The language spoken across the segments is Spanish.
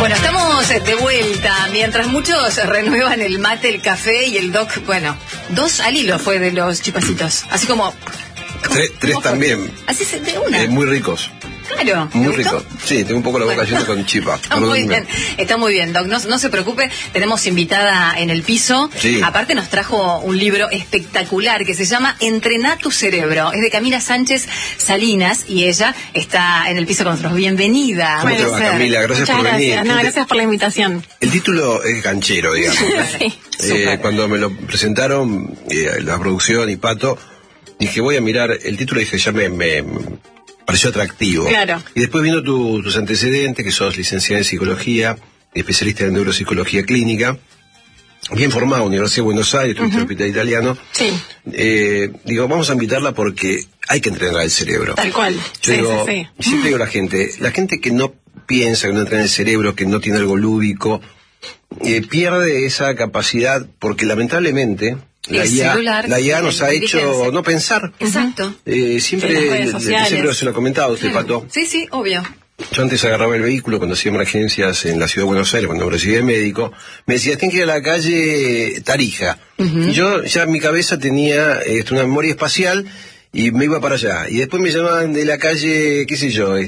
Bueno, estamos de vuelta. Mientras muchos renuevan el mate, el café y el doc, bueno, 2 al hilo fue de los chipacitos. Así como... Tres también. Así se de una. Muy ricos. Claro. Muy rico. Sí, tengo un poco la boca llena con chipa. Está muy bien, Doc. No se preocupe, tenemos invitada en el piso. Sí. Aparte nos trajo un libro espectacular que se llama Entrená tu cerebro. Es de Camila Sánchez Salinas y ella está en el piso con nosotros. Bienvenida. ¿Cómo te va, Camila? Gracias por venir. No, gracias por la invitación. El título es ganchero, digamos. Sí. Cuando me lo presentaron, la producción y Pato, dije, voy a mirar el título y dije, ya me pareció atractivo. Claro. Y después viendo tus antecedentes, que sos licenciada en psicología, especialista en neuropsicología clínica, bien formada, Universidad de Buenos Aires, tuviste el hospital italiano. Sí. Digo, vamos a invitarla porque hay que entrenar el cerebro. Tal cual. Yo digo, sí. Siempre digo a la gente que no piensa, que no entrena el cerebro, que no tiene algo lúdico, pierde esa capacidad porque lamentablemente... La IA nos ha hecho no pensar. Exacto. Siempre se lo ha comentado usted, Pato. Sí, obvio. Yo antes agarraba el vehículo cuando hacía emergencias en la ciudad de Buenos Aires, cuando recibí de médico, me decía, tienes que ir a la calle Tarija. Y yo ya en mi cabeza tenía una memoria espacial y me iba para allá. Y después me llamaban de la calle, qué sé yo,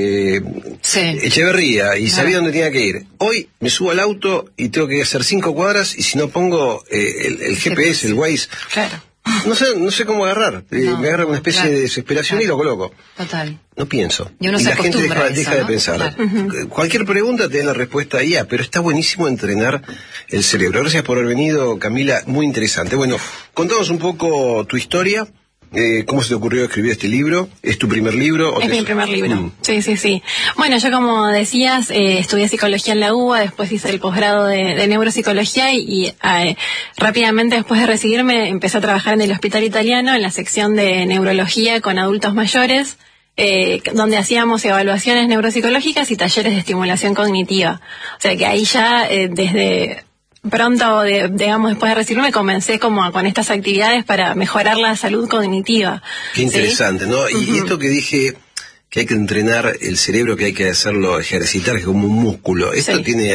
Echeverría, y sabía dónde tenía que ir. Hoy me subo al auto y tengo que hacer 5 cuadras, y si no pongo el GPS, el Waze, claro, no sé cómo agarrar. Me agarra una especie de desesperación y lo coloco. Total. No pienso. Y uno y se la gente deja ¿no? de pensar. Claro. Cualquier pregunta te da la respuesta ahí, pero está buenísimo entrenar el cerebro. Gracias por haber venido, Camila, muy interesante. Bueno, contanos un poco tu historia. ¿Cómo se te ocurrió escribir este libro? ¿Es tu primer libro? Es mi primer libro. Sí. Bueno, yo como decías, estudié psicología en la UBA, después hice el posgrado de neuropsicología y rápidamente después de recibirme empecé a trabajar en el hospital italiano en la sección de neurología con adultos mayores, donde hacíamos evaluaciones neuropsicológicas y talleres de estimulación cognitiva. O sea que ahí ya desde... pronto, digamos, después de recibirme, comencé como con estas actividades para mejorar la salud cognitiva. Qué interesante, ¿no? Y esto que dije, que hay que entrenar el cerebro, que hay que hacerlo ejercitar, que es como un músculo, ¿esto tiene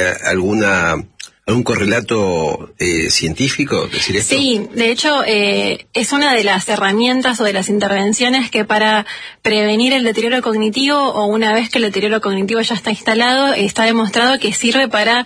algún correlato científico? Decir esto? Sí, de hecho, es una de las herramientas o de las intervenciones que para prevenir el deterioro cognitivo, o una vez que el deterioro cognitivo ya está instalado, está demostrado que sirve para...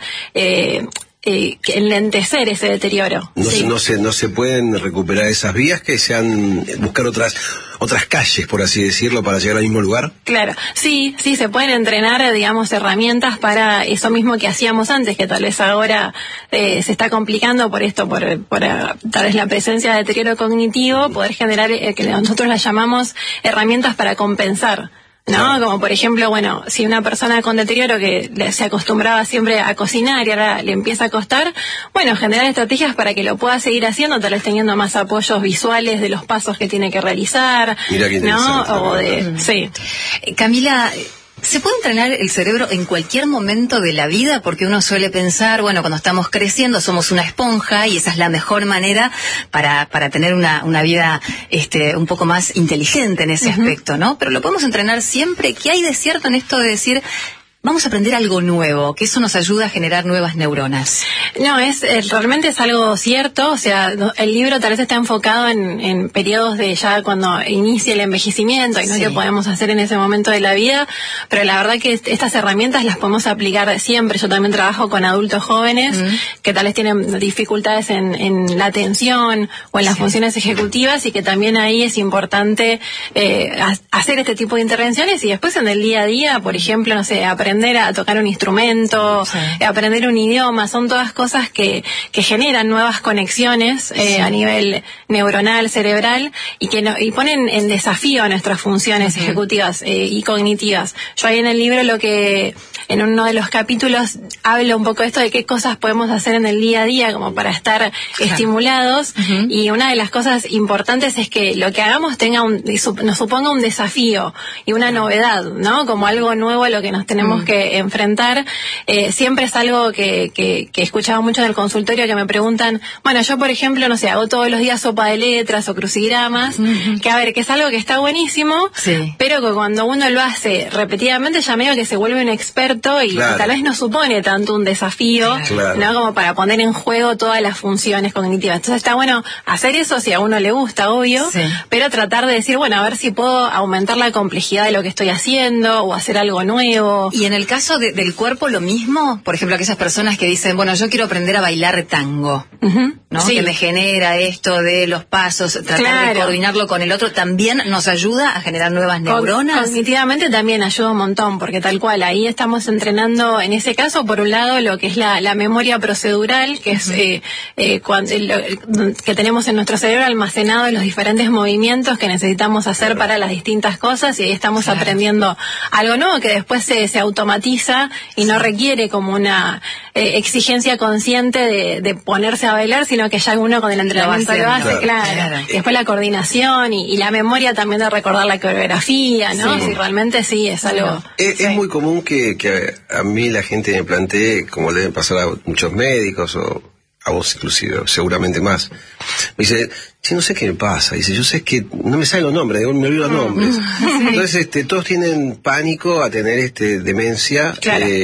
enlentecer ese deterioro. No se pueden recuperar esas vías, que sean buscar otras calles, por así decirlo, para llegar al mismo lugar. Claro, sí, se pueden entrenar, digamos, herramientas para eso mismo que hacíamos antes, que tal vez ahora se está complicando por esto, por tal vez la presencia de deterioro cognitivo, poder generar, que nosotros las llamamos herramientas para compensar. ¿No? Como por ejemplo, bueno, si una persona con deterioro que se acostumbraba siempre a cocinar y ahora le empieza a costar, bueno, generar estrategias para que lo pueda seguir haciendo, tal vez teniendo más apoyos visuales de los pasos que tiene que realizar. Mira qué interesante. Sí. Camila, ¿se puede entrenar el cerebro en cualquier momento de la vida? Porque uno suele pensar, bueno, cuando estamos creciendo somos una esponja y esa es la mejor manera para tener una vida un poco más inteligente en ese aspecto, ¿no? Pero lo podemos entrenar siempre. ¿Qué hay de cierto en esto de decir... vamos a aprender algo nuevo, que eso nos ayuda a generar nuevas neuronas? No, realmente es algo cierto. O sea, el libro tal vez está enfocado en periodos de ya cuando inicia el envejecimiento y no que podemos hacer en ese momento de la vida, pero la verdad que estas herramientas las podemos aplicar siempre. Yo también trabajo con adultos jóvenes que tal vez tienen dificultades en la atención o en las funciones ejecutivas, y que también ahí es importante hacer este tipo de intervenciones, y después en el día a día, por ejemplo, no sé, aprender a tocar un instrumento, aprender un idioma, son todas cosas que generan nuevas conexiones a nivel neuronal, cerebral, y ponen en desafío nuestras funciones ejecutivas y cognitivas. Yo ahí en el libro en uno de los capítulos hablo un poco de esto, de qué cosas podemos hacer en el día a día como para estar estimulados, y una de las cosas importantes es que lo que hagamos nos suponga un desafío y una novedad, ¿no? Como algo nuevo a lo que nos tenemos que enfrentar. Siempre es algo que he escuchado mucho en el consultorio, que me preguntan, bueno, yo por ejemplo, no sé, hago todos los días sopa de letras o crucigramas, que es algo que está buenísimo, pero que cuando uno lo hace repetidamente ya medio que se vuelve un experto cierto y tal vez no supone tanto un desafío, ¿no? Como para poner en juego todas las funciones cognitivas. Entonces está bueno hacer eso si a uno le gusta, obvio, pero tratar de decir, bueno, a ver si puedo aumentar la complejidad de lo que estoy haciendo o hacer algo nuevo. Y en el caso del cuerpo, lo mismo, por ejemplo, aquellas personas que dicen, bueno, yo quiero aprender a bailar tango, ¿no? Que me genera esto de los pasos, tratar de coordinarlo con el otro, también nos ayuda a generar nuevas neuronas. Cognitivamente también ayuda un montón, porque tal cual, ahí estamos entrenando, en ese caso, por un lado, lo que es la memoria procedural, que es que tenemos en nuestro cerebro almacenado los diferentes movimientos que necesitamos hacer para las distintas cosas, y ahí estamos aprendiendo algo nuevo que después se automatiza y no requiere como una exigencia consciente de ponerse a bailar, sino que ya uno con el entrenamiento lo hace, claro. Y después la coordinación y la memoria también de recordar la coreografía, ¿no? Si realmente es algo... Es muy común que a mí la gente me plantee, como le deben pasar a muchos médicos o a vos inclusive, seguramente más. Me dice, no sé qué me pasa. Dice, yo sé que no me salen los nombres, me olvido los nombres. Entonces, todos tienen pánico a tener demencia,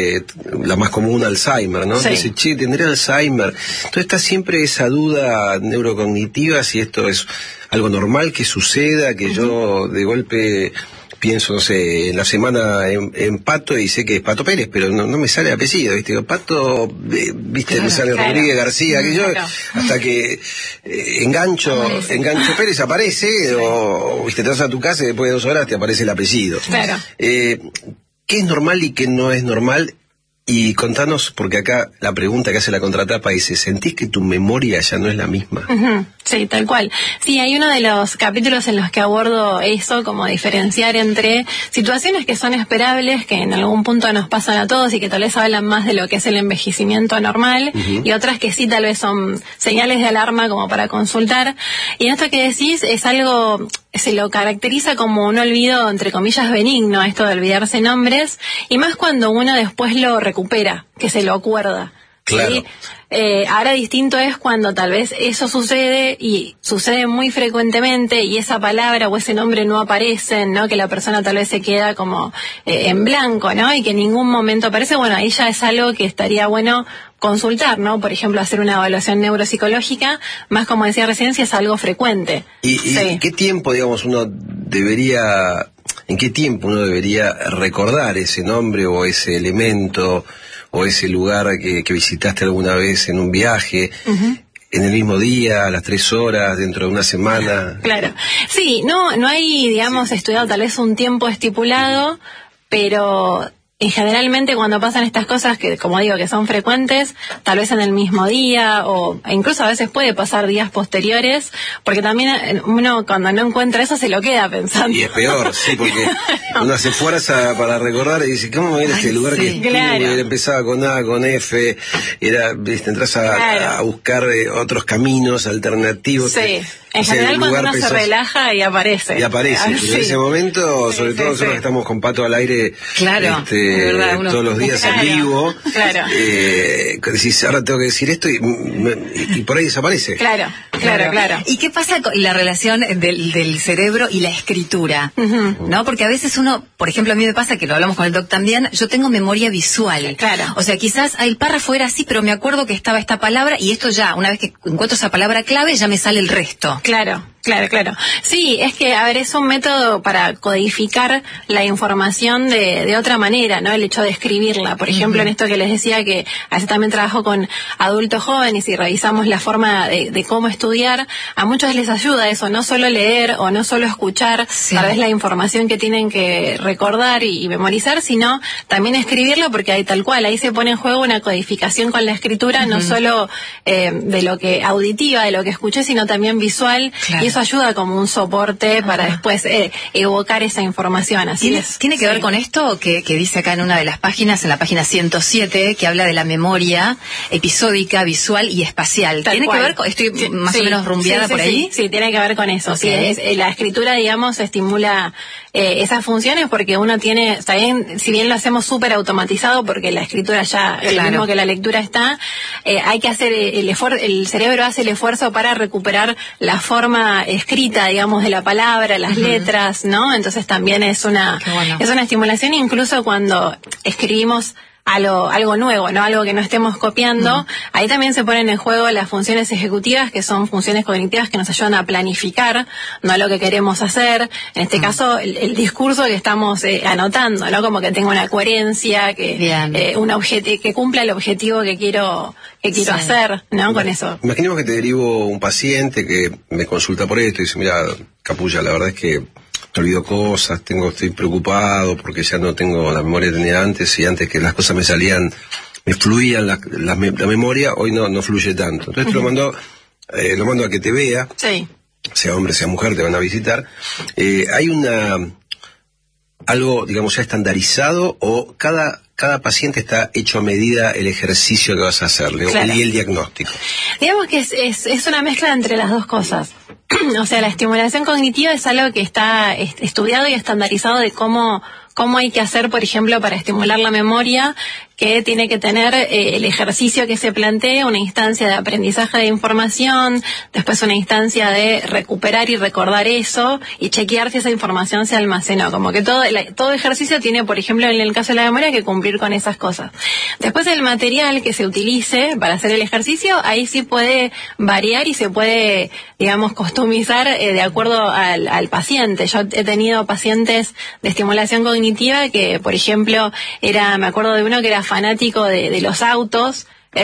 la más común, Alzheimer, ¿no? Dice, tendré Alzheimer. Entonces está siempre esa duda neurocognitiva, si esto es algo normal que suceda, que yo de golpe pienso, no sé, en la semana en Pato y sé que es Pato Pérez, pero no me sale el apellido, ¿viste? Pato, ¿viste? Me sale Rodríguez García, que yo, hasta que engancho Pérez aparece, o ¿viste? Te vas a tu casa y después de 2 horas te aparece el apellido. ¿Qué es normal y qué no es normal? Y contanos, porque acá la pregunta que hace la contratapa dice, ¿sentís que tu memoria ya no es la misma? Sí, tal cual. Sí, hay uno de los capítulos en los que abordo eso, como diferenciar entre situaciones que son esperables, que en algún punto nos pasan a todos y que tal vez hablan más de lo que es el envejecimiento normal, y otras que sí tal vez son señales de alarma como para consultar. Y en esto que decís es algo... se lo caracteriza como un olvido, entre comillas, benigno, esto de olvidarse nombres, y más cuando uno después lo recupera, que se lo acuerda. Claro. ¿Sí? Ahora distinto es cuando tal vez eso sucede y sucede muy frecuentemente y esa palabra o ese nombre no aparecen, ¿no? Que la persona tal vez se queda como en blanco, ¿no? Y que en ningún momento aparece. Bueno, ahí ya es algo que estaría bueno consultar, ¿no? Por ejemplo, hacer una evaluación neuropsicológica, más como decía recién, si es algo frecuente. ¿Y qué tiempo, digamos, en qué tiempo uno debería recordar ese nombre o ese elemento o ese lugar que visitaste alguna vez en un viaje? ¿En el mismo día, a las 3 horas, dentro de una semana? Claro. Sí, no hay, digamos, estudiado tal vez un tiempo estipulado, pero... Y generalmente cuando pasan estas cosas que, como digo, que son frecuentes, tal vez en el mismo día o incluso a veces puede pasar días posteriores, porque también uno cuando no encuentra eso se lo queda pensando. Y es peor, sí, porque uno se esfuerza para recordar y dice, ¿cómo era este lugar que estuve? Empezaba con A, con F, entras a buscar otros caminos alternativos. Sí. En general cuando uno se relaja y aparece. Y aparece. En ese momento, sobre todo nosotros que estamos con Pato al aire, todos los días en vivo, decís, ahora tengo que decir esto y por ahí desaparece. Claro. ¿Y qué pasa con la relación del cerebro y la escritura? ¿No? Porque a veces uno, por ejemplo, a mí me pasa, que lo hablamos con el doc también, yo tengo memoria visual. O sea, quizás el párrafo era así, pero me acuerdo que estaba esta palabra y esto ya, una vez que encuentro esa palabra clave, ya me sale el resto. Claro. Sí, es que, a ver, es un método para codificar la información de otra manera, ¿no? El hecho de escribirla. Por ejemplo, en esto que les decía que a veces también trabajo con adultos jóvenes y revisamos la forma de cómo estudiar, a muchos les ayuda eso, no solo leer o no solo escuchar tal vez la información que tienen que recordar y memorizar, sino también escribirla, porque hay tal cual, ahí se pone en juego una codificación con la escritura, no solo de lo que auditiva, de lo que escuché, sino también visual. Y eso ayuda como un soporte para después evocar esa información. ¿Tiene que ver con esto que dice acá en una de las páginas, en la página 107, que habla de la memoria episódica, visual y espacial? ¿Tiene que ver con, estoy más o menos rumbeada por ahí? Sí, tiene que ver con eso. La escritura, digamos, estimula esas funciones porque uno tiene, está bien, si bien lo hacemos súper automatizado porque la escritura ya, lo mismo que la lectura está, hay que hacer el cerebro hace el esfuerzo para recuperar la forma forma escrita, digamos, de la palabra, las letras, ¿no? Entonces también es una estimulación, incluso cuando escribimos algo nuevo, ¿no? Algo que no estemos copiando. Ahí también se ponen en juego las funciones ejecutivas, que son funciones cognitivas que nos ayudan a planificar, no lo que queremos hacer. En este caso, el discurso que estamos anotando, ¿no? Como que tenga una coherencia, que cumpla el objetivo que quiero hacer, ¿no? Con eso. Imaginemos que te derivo un paciente que me consulta por esto y dice, mira, Capulla, la verdad es que me olvido cosas, estoy preocupado porque ya no tengo la memoria que tenía antes, y antes que las cosas me salían, me fluían la memoria, hoy no fluye tanto. Entonces lo mando a que te vea, sea hombre, sea mujer, te van a visitar. Hay algo, digamos, ya estandarizado, o cada paciente está hecho a medida el ejercicio que vas a hacerle, y el diagnóstico. Digamos que es una mezcla entre las dos cosas. O sea, la estimulación cognitiva es algo que está estudiado y estandarizado de cómo hay que hacer, por ejemplo, para estimular la memoria, que tiene que tener el ejercicio que se plantea, una instancia de aprendizaje de información, después una instancia de recuperar y recordar eso, y chequear si esa información se almacenó. Como que todo ejercicio tiene, por ejemplo, en el caso de la memoria, que cumplir con esas cosas. Después, el material que se utilice para hacer el ejercicio, ahí sí puede variar y se puede, digamos, customizar de acuerdo al paciente. Yo he tenido pacientes de estimulación cognitiva que, por ejemplo, me acuerdo de uno que era fanático de los autos,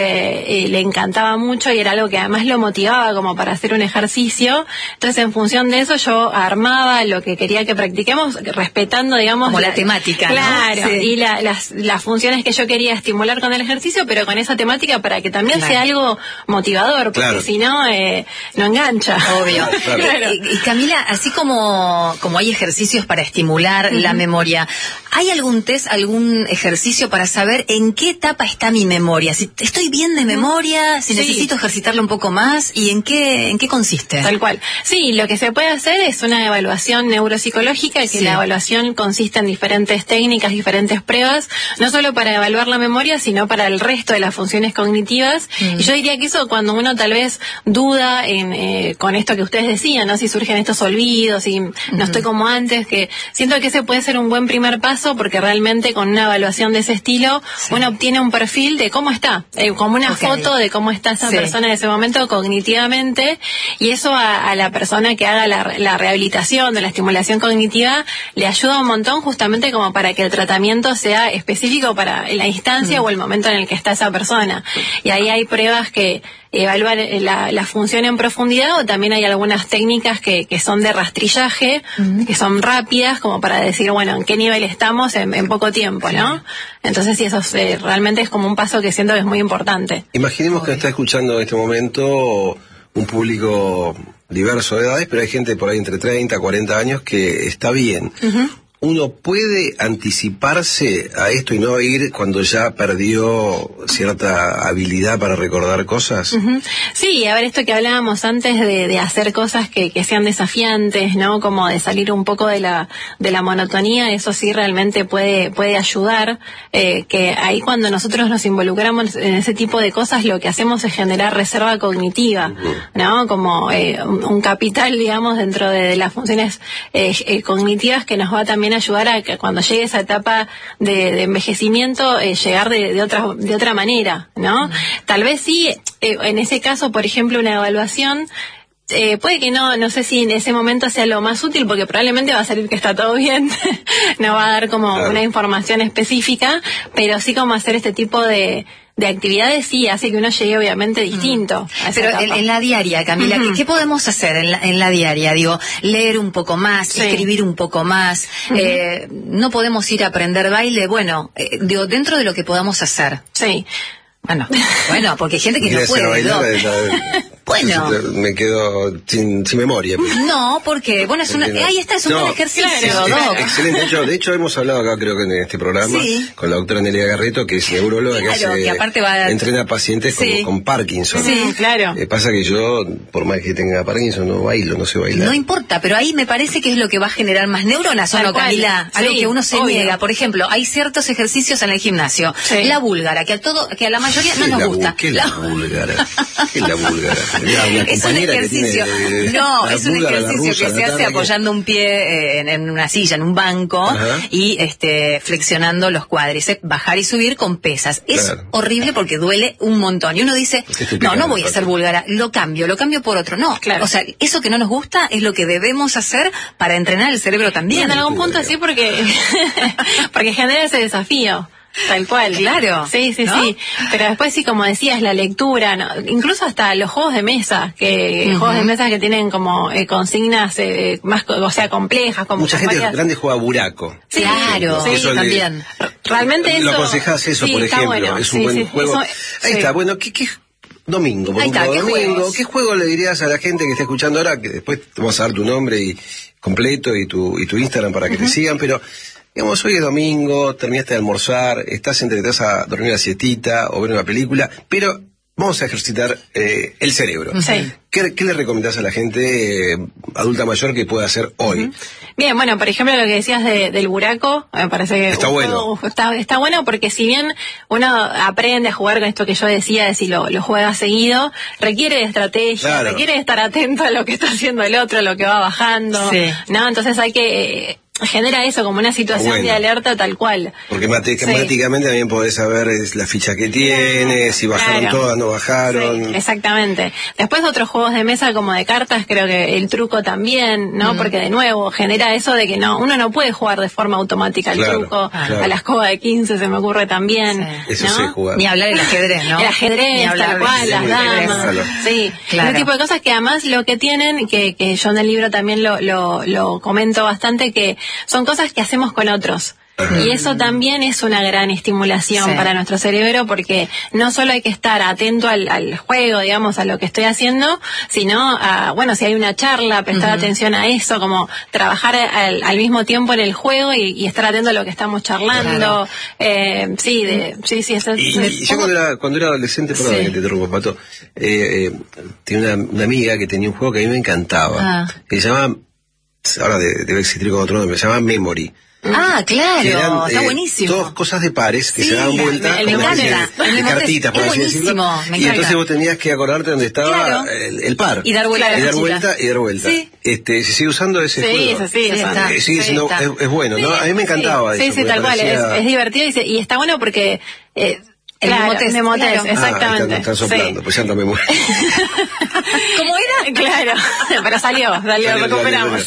le encantaba mucho y era algo que además lo motivaba como para hacer un ejercicio. Entonces, en función de eso, yo armaba lo que quería que practiquemos, respetando, digamos, como la temática, claro, ¿no? Sí. Y las funciones que yo quería estimular con el ejercicio, pero con esa temática para que también sea algo motivador, porque si no, no engancha. Obvio. Claro. Y Camila, así como hay ejercicios para estimular la memoria, ¿hay algún test, algún ejercicio para saber en qué etapa está mi memoria? Si estoy bien de memoria, si necesito ejercitarlo un poco más, ¿y en qué consiste? Tal cual. Sí, lo que se puede hacer es una evaluación neuropsicológica, que la evaluación consiste en diferentes técnicas, diferentes pruebas, no solo para evaluar la memoria, sino para el resto de las funciones cognitivas. Y yo diría que eso, cuando uno tal vez duda con esto que ustedes decían, ¿no? Si surgen estos olvidos, y no estoy como antes, que siento que ese puede ser un buen primer paso, porque realmente con una evaluación de ese estilo, uno obtiene un perfil de cómo está, como una foto de cómo está esa persona en ese momento cognitivamente, y eso a la persona que haga la rehabilitación de la estimulación cognitiva le ayuda un montón, justamente como para que el tratamiento sea específico para la instancia o el momento en el que está esa persona. Y ahí hay pruebas que evalúan la función en profundidad, o también hay algunas técnicas que son de rastrillaje, que son rápidas, como para decir, bueno, en qué nivel estamos en poco tiempo, ¿no? Entonces, sí, eso realmente es como un paso que siento que es muy importante. Imaginemos que está escuchando en este momento un público diverso de edades, pero hay gente por ahí entre 30 y 40 años que está bien. ¿Uno puede anticiparse a esto y no ir cuando ya perdió cierta habilidad para recordar cosas? Sí, a ver, esto que hablábamos antes de hacer cosas que sean desafiantes, ¿no? Como de salir un poco de la monotonía, eso sí realmente puede ayudar, que ahí cuando nosotros nos involucramos en ese tipo de cosas, lo que hacemos es generar reserva cognitiva, ¿no? Como un capital, digamos, dentro de las funciones cognitivas, que nos va también a ayudar a que cuando llegue esa etapa de envejecimiento, llegar de otra manera, ¿no? Tal vez sí, en ese caso, por ejemplo, una evaluación, puede que no sé si en ese momento sea lo más útil, porque probablemente va a salir que está todo bien, no va a dar como una información específica, pero sí como hacer este tipo de actividades sí hace que uno llegue obviamente distinto. Pero en la diaria, Camila, ¿qué podemos hacer en la diaria? Digo, leer un poco más, escribir un poco más, no podemos ir a aprender baile, bueno, digo, dentro de lo que podamos hacer. Sí. Bueno, porque hay gente que no puede. Bueno. Me quedo sin memoria. No, porque, bueno, ahí está, es un buen ejercicio, Doc. Excelente. De hecho, hemos hablado acá, creo que en este programa, con la doctora Nelia Garreto, que es neuróloga, que aparte entrena pacientes con Parkinson. Sí, claro. Pasa que yo, por más que tenga Parkinson, no sé bailar. No importa, pero ahí me parece que es lo que va a generar más neuronas, ¿o no, Camila? Algo que uno se niega. Por ejemplo, hay ciertos ejercicios en el gimnasio. La búlgara, que a la mayoría no nos gusta. ¿Qué es la búlgara? ¿Qué es la búlgara? Es un ejercicio, es un ejercicio que se hace apoyando un pie en una silla, en un banco, y flexionando los cuádriceps, bajar y subir con pesas. Es horrible porque duele un montón. Y uno dice, no voy a ser búlgara, lo cambio por otro. No, o sea, eso que no nos gusta es lo que debemos hacer para entrenar el cerebro también. En algún punto sí, porque genera ese desafío. Tal cual. Claro. Sí. Pero después sí, como decías, la lectura, ¿no? Incluso hasta los juegos de mesa, juegos de mesa que tienen como consignas más, o sea, complejas. Como mucha gente grande juega buraco. Sí, claro, eso también. Realmente lo eso. aconsejás eso, por ejemplo. Bueno. Es un buen juego. Ahí está, bueno, ¿qué domingo? ¿Qué juego le dirías a la gente que está escuchando ahora? Que después te vamos a dar tu nombre completo y tu Instagram para que te sigan, pero digamos, hoy es domingo, terminaste de almorzar, estás entre te vas a dormir una siestita o ver una película, pero vamos a ejercitar el cerebro. Sí. ¿Qué le recomendás a la gente adulta mayor que pueda hacer hoy? Bien, bueno, por ejemplo, lo que decías del buraco, me parece que está bueno. Está bueno porque si bien uno aprende a jugar con esto que yo decía, de si lo juega seguido, requiere de estrategia, requiere de estar atento a lo que está haciendo el otro, lo que va bajando, ¿no? Entonces hay que genera eso como una situación de alerta tal cual. Porque matemáticamente también podés saber la ficha que tiene, si bajaron todas, no bajaron. Sí, exactamente. Después otros juegos de mesa como de cartas, creo que el truco también, ¿no? Porque de nuevo genera eso de que uno no puede jugar de forma automática el truco, a la escoba de 15 se me ocurre también. Eso ¿no? sé jugar. Ni hablar del ajedrez, ¿no? El ajedrez, tal cual, las damas. Sí, ese tipo de cosas que además lo que tienen, que yo en el libro también lo comento bastante, que son cosas que hacemos con otros. Y eso también es una gran estimulación para nuestro cerebro, porque no solo hay que estar atento al juego, digamos, a lo que estoy haciendo, sino a, si hay una charla, prestar atención a eso, como trabajar al mismo tiempo en el juego y estar atento a lo que estamos charlando. Y yo cuando era adolescente, perdón que te interrumpo, Pato, tenía una amiga que tenía un juego que a mí me encantaba, que se llamaba, ahora debe existir con otro nombre, se llama Memory. Claro, está buenísimo. Dos cosas de pares que se daban vuelta me encanta. De cartitas, por así decirlo. Me y entonces vos tenías que acordarte dónde estaba el par. Y dar vuelta. Y dar vuelta. Sí. Se sigue usando ese juego. Sí, es bueno, ¿no? A mí me encantaba eso. Sí, tal cual. Es divertido y está bueno porque... el memotés, exactamente. Están soplando, pues ya no me muero. ¿Cómo era? Claro, pero salió, recuperamos.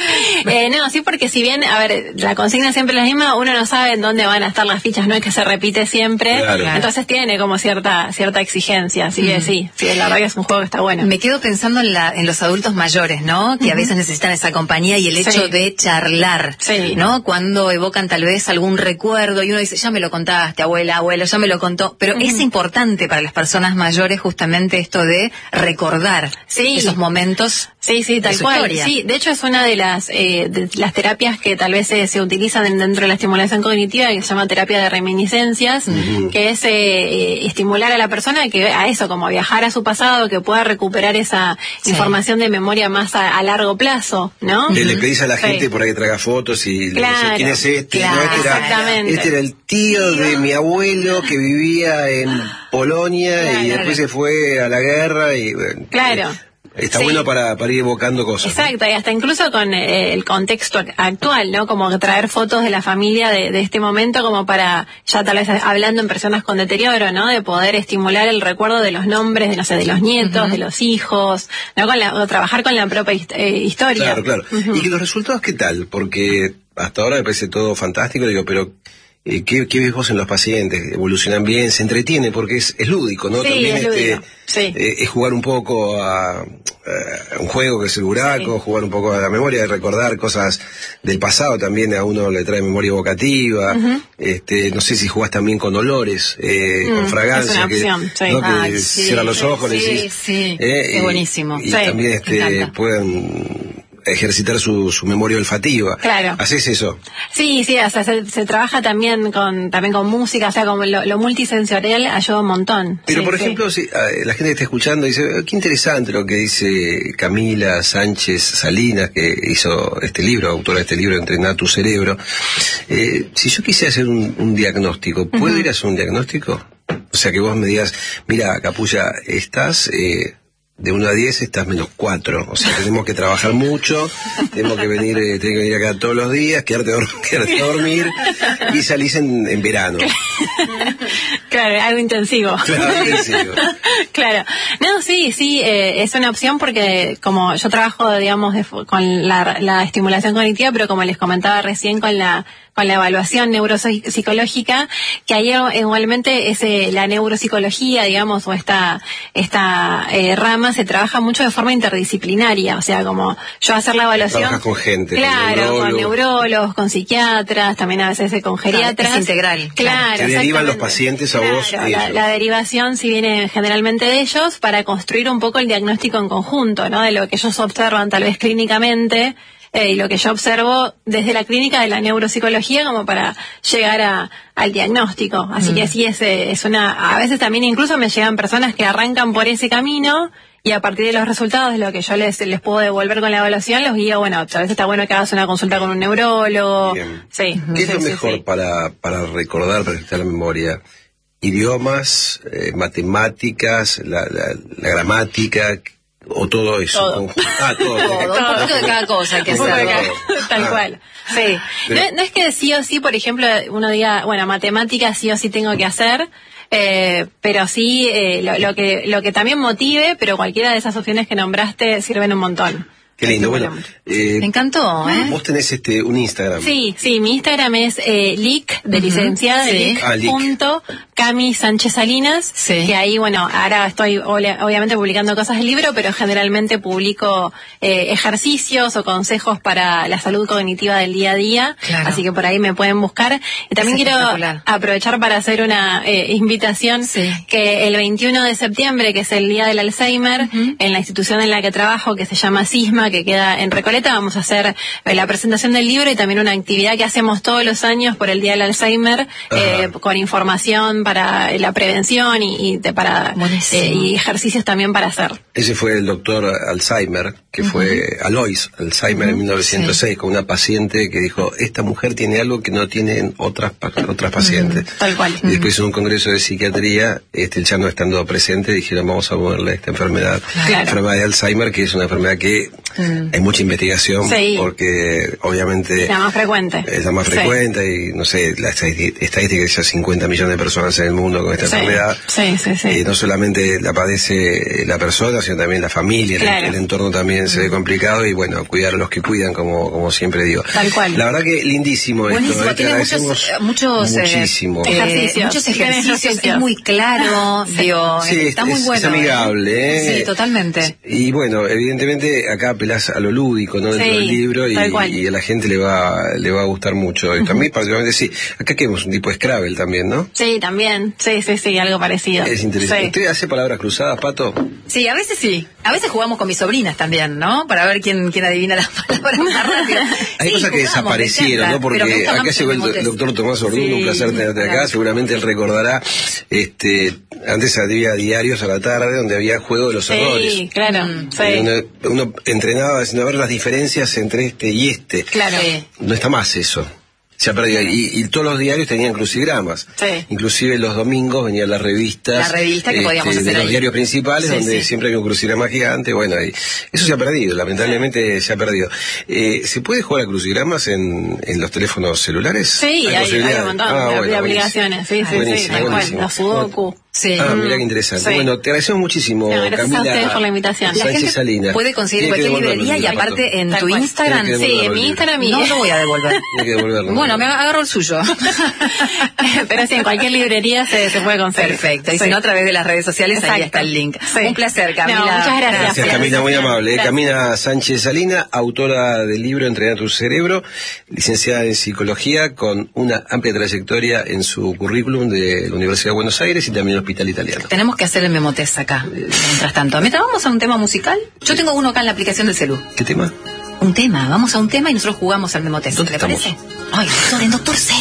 Sí, porque si bien, la consigna siempre es la misma, uno no sabe en dónde van a estar las fichas, no es que se repite siempre, entonces tiene como cierta exigencia, así que sí, la verdad que es un juego que está bueno. Me quedo pensando en los adultos mayores, ¿no? Que a veces necesitan esa compañía y el hecho de charlar, ¿no? Cuando evocan tal vez algún recuerdo y uno dice, ya me lo contaste, abuelo, ya me lo contó. Pero es importante para las personas mayores justamente esto de recordar esos momentos. Sí, tal cual. Historia. Sí, de hecho es una de las terapias que tal vez se utilizan dentro de la estimulación cognitiva, que se llama terapia de reminiscencias, que es estimular a la persona a eso, como viajar a su pasado, que pueda recuperar esa información de memoria más a largo plazo, ¿no? Le pedís a la gente por ahí que traiga fotos y le dice, ¿quién es este? Este era el tío de mi abuelo que vivía en Polonia y después se fue a la guerra y está bueno para ir evocando cosas. Exacto, y hasta incluso con el contexto actual, ¿no? Como traer fotos de la familia de este momento, como para, ya tal vez hablando en personas con deterioro, ¿no? De poder estimular el recuerdo de los nombres, de los nietos, de los hijos, ¿no? O trabajar con la propia historia. Claro. ¿Y que los resultados qué tal? Porque hasta ahora me parece todo fantástico, pero... ¿Qué ves vos en los pacientes? ¿Evolucionan bien? ¿Se entretiene? Porque es lúdico, ¿no? Sí, también es lúdico. Es jugar un poco a un juego que es el buraco, jugar un poco a la memoria, de recordar cosas del pasado también, a uno le trae memoria evocativa. No sé si jugás también con olores, con fragancia, es una opción, que cierran los ojos, le decís, es buenísimo. Y también puedan ejercitar su memoria olfativa. Claro. ¿Haces eso? Sí, o sea, se trabaja también con música, o sea, como lo multisensorial ayuda un montón. Pero por ejemplo, si la gente que está escuchando dice, qué interesante lo que dice Camila Sánchez Salinas, que hizo este libro, autora de este libro, Entrenar tu cerebro. Si yo quisiera hacer un diagnóstico, ¿puedo ir a hacer un diagnóstico? O sea, que vos me digas, mira, Capulla, estás de 1 a 10 estás -4. O sea, tenemos que trabajar mucho, tenemos que venir acá todos los días, quedarte a dormir y salís en verano. Claro, algo intensivo. Claro, intensivo. Claro. No, sí, es una opción porque como yo trabajo, digamos, con la estimulación cognitiva, pero como les comentaba recién con la evaluación neuropsicológica, que ahí igualmente la neuropsicología, digamos, o esta rama se trabaja mucho de forma interdisciplinaria, o sea, como yo hacer la evaluación. Trabajas con gente, claro, con neurólogos, con psiquiatras, también a veces con geriatras. Es integral. Claro. Te derivan los pacientes a vos. La derivación sí viene generalmente de ellos para construir un poco el diagnóstico en conjunto, ¿no? De lo que ellos observan tal vez clínicamente. Y lo que yo observo desde la clínica de la neuropsicología como para llegar al diagnóstico. Así que sí, es una... A veces también incluso me llegan personas que arrancan por ese camino y a partir de los resultados de lo que yo les puedo devolver con la evaluación, los guío, bueno, a veces está bueno que hagas una consulta con un neurólogo. Bien. Sí. ¿Qué es lo mejor para recordar, para ejercitar la memoria? ¿Idiomas, matemáticas, la gramática... ¿O todo eso? Todo. Todo. Un poquito de cada cosa hay que hacer. Tal cual. Sí. No es que sí o sí, por ejemplo, uno diga, bueno, matemáticas sí o sí tengo que hacer, pero sí lo que también motive, pero cualquiera de esas opciones que nombraste sirven un montón. Qué lindo, bueno. Me encantó, ¿eh? Vos tenés un Instagram. Sí, mi Instagram es lic, de licenciada, sí. punto Cami Sánchez Salinas, sí. Que ahí, bueno, ahora estoy obviamente publicando cosas del libro, pero generalmente publico ejercicios o consejos para la salud cognitiva del día a día, claro. Así que por ahí me pueden buscar. Y también quiero aprovechar para hacer una invitación, sí. Que el 21 de septiembre, que es el Día del Alzheimer, en la institución en la que trabajo, que se llama SISMA, que queda en Recoleta, vamos a hacer la presentación del libro y también una actividad que hacemos todos los años por el Día del Alzheimer, con información para la prevención y ejercicios también para hacer. Ese fue el doctor Alzheimer, que fue Alois Alzheimer en 1906, sí. Con una paciente que dijo, esta mujer tiene algo que no tienen otras pacientes. Tal cual. Y después en un congreso de psiquiatría, ya no estando presente, dijeron, vamos a ponerle esta enfermedad, la enfermedad de Alzheimer, que es una enfermedad que hay mucha investigación, sí. Porque obviamente es la más frecuente. Es la más frecuente, sí. Y no sé, la estadística dice 50 millones de personas en el mundo con esta enfermedad. Sí. No solamente la padece la persona, sino también la familia, el entorno también se ve complicado y bueno, cuidar a los que cuidan, como siempre digo. Tal cual. La verdad que lindísimo. Buenísimo, esto, tiene muchos ejercicios, es muy claro, digo, está muy bueno. Es amigable, Sí, totalmente. Y bueno, evidentemente acá apelás a lo lúdico, ¿no? Dentro del libro y a la gente le va a gustar mucho. Y también particularmente sí, acá queremos un tipo de Scrabble también, ¿no? Sí, también, sí, algo parecido. Es interesante. Sí. ¿Usted hace palabras cruzadas, Pato? Sí, a veces sí. A veces jugamos con mis sobrinas también, ¿no? Para ver quién adivina las palabras más rápido. Hay cosas que desaparecieron, ¿no? Porque acá llegó el doctor Tomás Orduña, un placer tenerte acá. Seguramente él recordará, antes había diarios a la tarde donde había juego de los errores. Sí, claro. Uno entrenaba haciendo ver las diferencias entre este y este. Claro. No está más eso. Se ha perdido. Y todos los diarios tenían crucigramas. Sí. Inclusive los domingos venían las revistas. La revista que podíamos hacer de los ahí. diarios principales, donde siempre había un crucigrama gigante. Bueno, eso se ha perdido, lamentablemente se ha perdido. ¿Se puede jugar a crucigramas en los teléfonos celulares? Sí, hay un montón de aplicaciones. Sí, tal cual. Los Sudoku. Sí. Mira qué interesante. Sí. Bueno, te agradecemos muchísimo, gracias Camila. A ustedes por la invitación. Sánchez Salinas. Puede conseguir cualquier librería y aparte en tu Instagram. Sí, en mi Instagram. No lo voy a devolver. Hay que devolverlo. Bueno, me agarro el suyo. Pero sí, en cualquier librería se puede conseguir. Perfecto. Y si no, a través de las redes sociales, ahí está el link. Sí. Un placer, Camila. Muchas gracias. Gracias, Camila, muy amable. Gracias. Camila Sánchez Salinas, autora del libro Entrenar tu cerebro, licenciada en psicología, con una amplia trayectoria en su currículum de la Universidad de Buenos Aires y también el Hospital Italiano. Tenemos que hacer el memotest acá, mientras tanto. Mientras vamos a un tema musical, yo tengo uno acá en la aplicación del celu. ¿Qué tema? Un tema, vamos a un tema y nosotros jugamos al memotest. ¿Le parece? Ay, doctor, en Doctor C.